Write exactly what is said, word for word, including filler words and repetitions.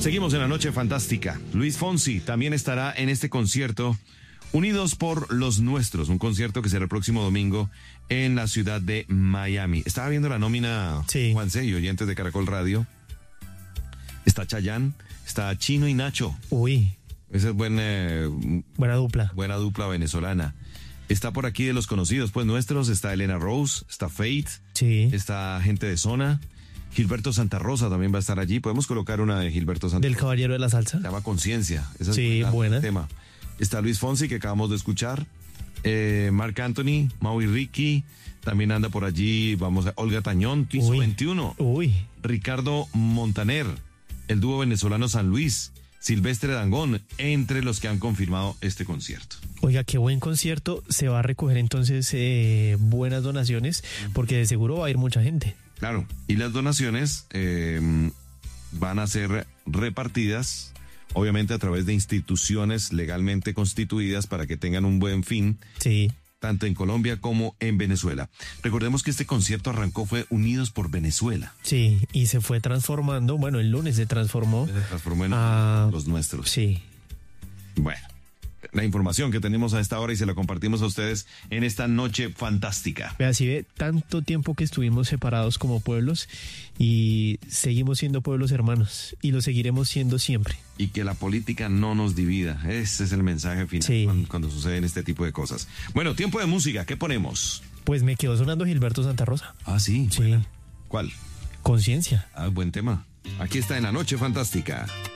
Seguimos en la noche fantástica. Luis Fonsi también estará en este concierto Unidos por los Nuestros, un concierto que será el próximo domingo en la ciudad de Miami. Estaba viendo la nómina, sí. Juanse y oyentes de Caracol Radio. Está Chayanne, está Chino y Nacho. Uy. Esa es buena, eh, buena dupla. Buena dupla venezolana. Está por aquí de los conocidos, pues nuestros, está Elena Rose, está Faith, sí. está gente de Zona. Gilberto Santa Rosa también va a estar allí. Podemos colocar una de Gilberto Santa Rosa. Del Caballero de la Salsa. Se llama Conciencia. Esa es sí, buena. Tema. Está Luis Fonsi, que acabamos de escuchar. Eh, Marc Anthony, Maui Ricky. También anda por allí, vamos a Olga Tañón, Piso Uy. veintiuno. Uy. Ricardo Montaner, el dúo venezolano San Luis, Silvestre Dangond, entre los que han confirmado este concierto. Oiga, qué buen concierto. Se va a recoger entonces eh, buenas donaciones, porque de seguro va a ir mucha gente. Claro, y las donaciones eh, van a ser repartidas, obviamente a través de instituciones legalmente constituidas para que tengan un buen fin, sí. tanto en Colombia como en Venezuela. Recordemos que este concierto arrancó, fue Unidos por Venezuela. Sí, y se fue transformando, bueno, el lunes se transformó. Se transformó en a... los nuestros. Sí. Bueno, la información que tenemos a esta hora y se la compartimos a ustedes en esta noche fantástica. Vea, si ve tanto tiempo que estuvimos separados como pueblos y seguimos siendo pueblos hermanos y lo seguiremos siendo siempre. Y que la política no nos divida. Ese es el mensaje final sí. cuando, cuando suceden este tipo de cosas. Bueno, tiempo de música, ¿qué ponemos? Pues me quedó sonando Gilberto Santa Rosa. Ah, sí. Sí. Buena. ¿Cuál? Conciencia. Ah, buen tema. Aquí está en la noche fantástica.